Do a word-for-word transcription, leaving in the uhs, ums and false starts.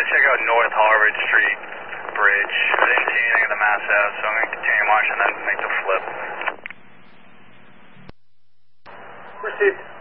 check out North Harvard Street Bridge. I didn't see anything in the Mass Ave, so I'm going to continue marching and then make the flip. Received.